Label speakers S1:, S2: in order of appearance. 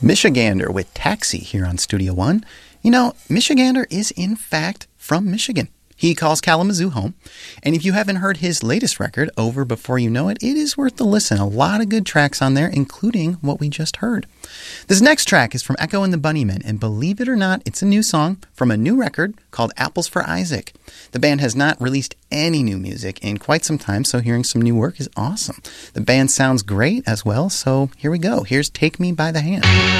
S1: Michigander with Taxi here on Studio One. You know, Michigander is in fact from Michigan. He calls Kalamazoo home. And if you haven't heard his latest record, Over Before You Know It, it is worth the listen. A lot of good tracks on there, including what we just heard. This next track is from Echo and the Bunnymen, and believe it or not, it's a new song from a new record called Apples for Isaac. The band has not released any new music in quite some time, so hearing some new work is awesome. The band sounds great as well, so here we go. Here's Take Me by the Hand.